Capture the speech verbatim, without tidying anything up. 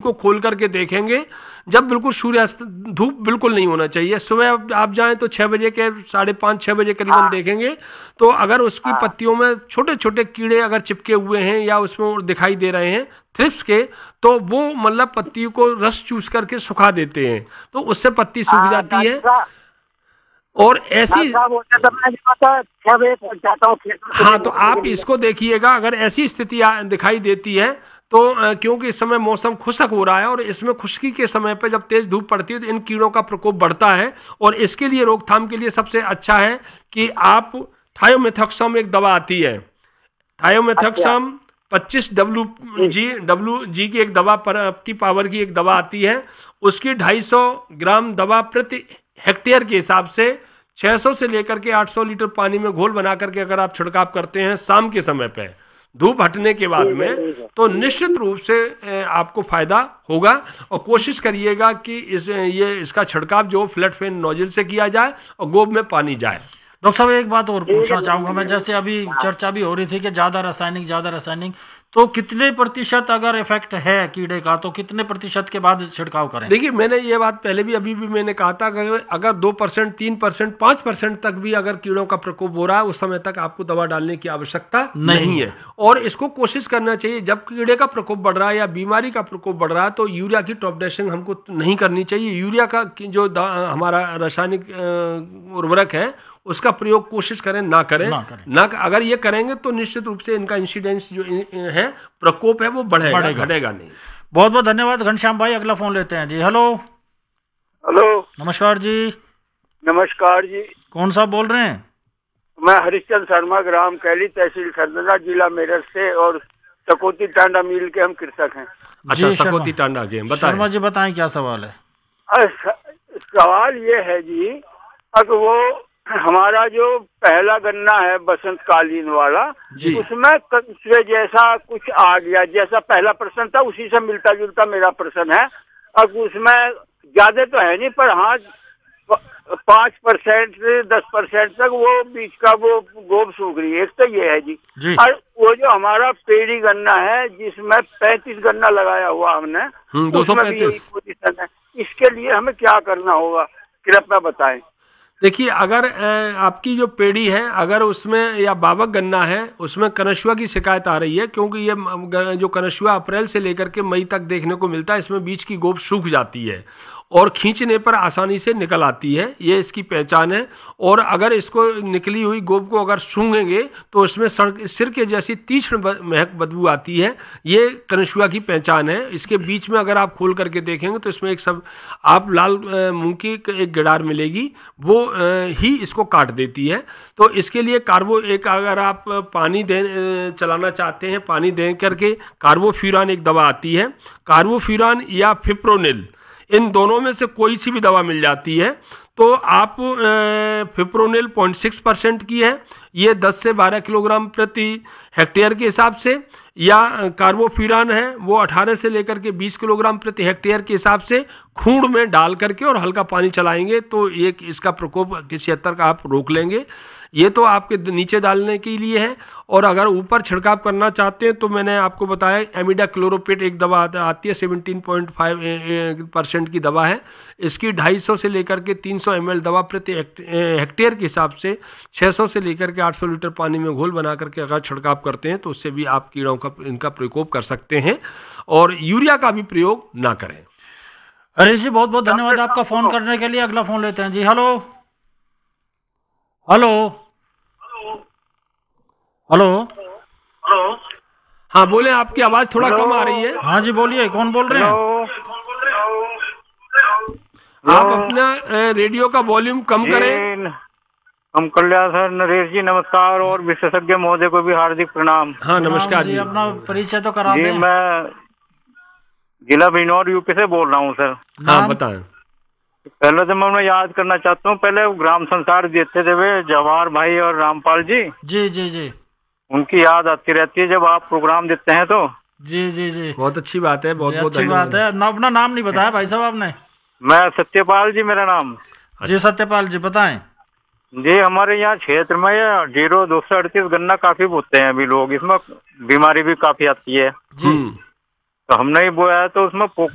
को खोल करके देखेंगे जब बिल्कुल सूर्यास्त, धूप बिल्कुल नहीं होना चाहिए। सुबह आप जाएं तो छः बजे के साढ़े पाँच छः बजे करीबन हाँ। देखेंगे तो अगर उसकी हाँ। पत्तियों में छोटे छोटे कीड़े अगर चिपके हुए हैं या उसमें दिखाई दे रहे हैं थ्रिप्स के, तो वो मतलब पत्तियों को रस चूस करके सुखा देते हैं, तो उससे पत्ती सूख हाँ, जाती है। डॉक्टर और ऐसी साहब होते तो मैं जो था छह बजे पहुंच जाता हूँ खेत में। हाँ, तो आप इसको देखिएगा, अगर ऐसी स्थिति आ- दिखाई देती है तो अ, क्योंकि इस समय मौसम खुशक हो रहा है और इसमें खुश्की के समय पे जब तेज धूप पड़ती है तो इन कीड़ों का प्रकोप बढ़ता है। और इसके लिए रोकथाम के लिए सबसे अच्छा है कि आप थायोमेथोक्सम एक दवा आती है, थायोमेथोक्सम पच्चीस डब्ल्यू जी डब्ल्यू जी की एक दवा पर आपकी पावर की एक दवा आती है, उसकी ढाई सौ ग्राम दवा प्रति हेक्टेयर के हिसाब से छह सौ से लेकर के आठ सौ लीटर पानी में घोल बना करके अगर आप छिड़काव करते हैं शाम के समय पे धूप हटने के बाद में, तो निश्चित रूप से आपको फायदा होगा। और कोशिश करिएगा कि इस ये इसका छिड़काव जो फ्लैट फैन नोजल से किया जाए और गोब में पानी जाए। डॉक्टर साहब एक बात और पूछना चाहूंगा मैं, जैसे अभी चर्चा भी हो रही थी कि ज्यादा रासायनिक ज्यादा रासायनिक, तो कितने प्रतिशत अगर इफेक्ट है कीड़े का तो कितने प्रतिशत के बाद छिड़काव करें? देखिए, मैंने ये बात पहले भी अभी भी मैंने कहा था कि अगर दो परसेंट तीन परसेंट पाँच परसेंट तक भी अगर कीड़ों का प्रकोप हो रहा है उस समय तक आपको दवा डालने की आवश्यकता नहीं, नहीं है। और इसको कोशिश करना चाहिए जब कीड़े का प्रकोप बढ़ रहा है या बीमारी का प्रकोप बढ़ रहा है तो यूरिया की टॉप ड्रेसिंग हमको नहीं करनी चाहिए। यूरिया का जो हमारा रासायनिक उर्वरक है उसका प्रयोग कोशिश करें ना करें ना, करें। ना अगर ये करेंगे तो निश्चित रूप से इनका इंसिडेंस जो है प्रकोप है वो बढ़ेगा, बढ़ेगा घटेगा नहीं। बहुत बहुत धन्यवाद घनश्याम भाई। अगला फोन लेते हैं जी। हेलो हेलो नमस्कार जी। नमस्कार जी। कौन साहब बोल रहे हैं? मैं हरिश्चंद्र शर्मा, ग्राम कैली, तहसील खरदना, जिला मेरठ से, और सकोती टांडा मिल के हम कृषक हैं। अच्छा, सकोती टांडा के बताएं। शर्मा जी बताएं क्या सवाल है? सवाल ये है जी, अगर वो हमारा जो पहला गन्ना है बसंत कालीन वाला, उसमें कंसरे जैसा कुछ आ गया, जैसा पहला प्रश्न था उसी से मिलता जुलता मेरा प्रश्न है। अब उसमें ज्यादा तो है नहीं, पर हाँ पाँच परसेंट से दस परसेंट तक वो बीच का वो गोब सूख रही है। एक तो ये है जी, जी। और वो जो हमारा पेड़ी गन्ना है जिसमें पैंतीस गन्ना लगाया हुआ हमने, उसमें भी यही पोजीशन है। इसके लिए हमें क्या करना होगा, कृपया बताएं। देखिए, अगर आपकी जो पेड़ी है अगर उसमें या बाबक गन्ना है उसमें कनशुआ की शिकायत आ रही है, क्योंकि ये जो कनशुआ अप्रैल से लेकर के मई तक देखने को मिलता है, इसमें बीच की गोब सूख जाती है और खींचने पर आसानी से निकल आती है, ये इसकी पहचान है। और अगर इसको निकली हुई गोब को अगर सूंघेंगे तो उसमें सिर के जैसी तीक्ष्ण महक बदबू आती है, ये कनशुआ की पहचान है। इसके बीच में अगर आप खोल करके देखेंगे तो इसमें एक सब आप लाल मुंह की एक गिडार मिलेगी, वो ही इसको काट देती है। तो इसके लिए कार्बो एक अगर आप पानी दे चलाना चाहते हैं, पानी दे करके कार्बोफ्यूरान एक दवा आती है, कार्बोफ्यूरान या फिप्रोनिल, इन दोनों में से कोई सी भी दवा मिल जाती है। तो आप फिप्रोनिल पॉइंट सिक्स परसेंट की है, ये दस से बारह किलोग्राम प्रति हेक्टेयर के हिसाब से, या कार्बोफ्यूरान है वो अठारह से लेकर के बीस किलोग्राम प्रति हेक्टेयर के हिसाब से खूंड में डाल करके और हल्का पानी चलाएंगे तो एक इसका प्रकोप किसी हद तक आप रोक लेंगे। ये तो आपके नीचे डालने के लिए है। और अगर ऊपर छिड़काव करना चाहते हैं तो मैंने आपको बताया एमिडा क्लोरोपिट एक दवा आती है, सत्रह पॉइंट पाँच परसेंट की दवा है। इसकी ढाई सौ से लेकर के तीन सौ एम एल दवा प्रति हेक्टेयर के हिसाब से छह सौ से लेकर के आठ सौ लीटर पानी में घोल बना करके अगर छिड़काव करते हैं तो उससे भी आप कीड़ों का इनका प्रकोप कर सकते हैं। और यूरिया का भी प्रयोग ना करें। हरीश जी बहुत बहुत धन्यवाद आपका फोन करने के लिए। अगला फोन लेते हैं जी। हेलो हेलो हेलो हेलो हाँ बोले, आपकी आवाज थोड़ा कम आ रही है। हाँ जी बोलिए, कौन बोल रहे हैं? आप अपना रेडियो का वॉल्यूम कम करें। हम कल्याण सर, नरेश जी नमस्कार, और विशेषज्ञ महोदय को भी हार्दिक प्रणाम। हाँ नमस्कार जी, अपना परिचय तो करा दें। मैं जिला बिजनौर यूपी से बोल रहा हूँ सर। हाँ बताएं। पहले तो मैं याद करना चाहता हूँ, पहले ग्राम संसार देते थे वे जवाहर भाई और रामपाल जी जी जी जी उनकी याद आती रहती है जब आप प्रोग्राम देते हैं तो। जी जी जी बहुत अच्छी बात है, बहुत बहुत अच्छी बात है। ना अपना नाम नहीं बताया भाई साहब आपने। मैं सत्यपाल जी मेरा नाम। जी सत्यपाल जी बताएं। जी हमारे यहाँ क्षेत्र में जीरो दो सौ अड़तीस गन्ना काफी बोते हैं अभी लोग, इसमें बीमारी भी काफी आती है जी। तो हमने ही बोया है तो उसमें